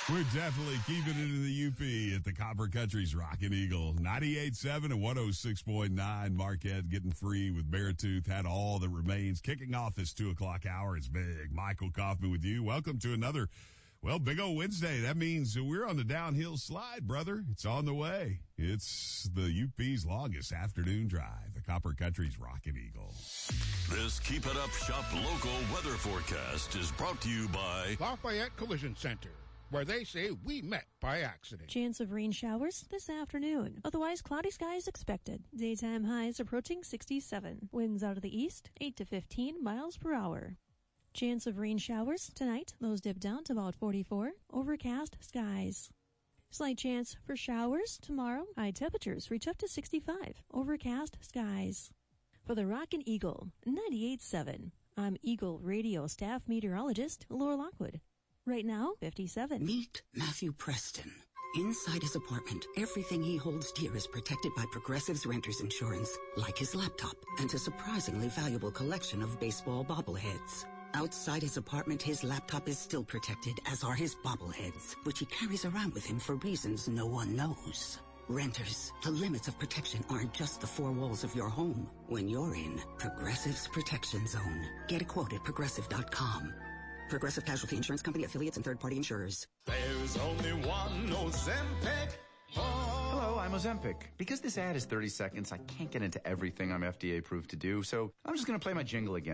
We're definitely keeping it in the UP at the Copper Country's Rockin' Eagle. 98.7 and 106.9. Marquette getting free with Beartooth. Had all that remains. Kicking off this 2 o'clock hour is big. Michael Kaufman with you. Welcome to another, big old Wednesday. That means we're on the downhill slide, brother. It's on the way. It's the UP's longest afternoon drive. The Copper Country's Rockin' Eagle. This Keep It Up Shop local weather forecast is brought to you by Lafayette Collision Center, where they say we met by accident. Chance of rain showers this afternoon. Otherwise, cloudy skies expected. Daytime highs approaching 67. Winds out of the east, 8 to 15 miles per hour. Chance of rain showers tonight. Those dip down to about 44. Overcast skies. Slight chance for showers tomorrow. High temperatures reach up to 65. Overcast skies. For the Rockin' Eagle, 98.7. I'm Eagle Radio staff meteorologist Laura Lockwood. Right now, 57. Meet Matthew Preston. Inside his apartment, everything he holds dear is protected by Progressive's Renter's Insurance, like his laptop and a surprisingly valuable collection of baseball bobbleheads. Outside his apartment, his laptop is still protected, as are his bobbleheads, which he carries around with him for reasons no one knows. Renters, the limits of protection aren't just the four walls of your home. When you're in Progressive's Protection Zone, get a quote at Progressive.com. Progressive Casualty Insurance Company, affiliates, and third-party insurers. There's only one Ozempic. Hello, I'm Ozempic. Because this ad is 30 seconds, I can't get into everything I'm FDA approved to do, so I'm just going to play my jingle again.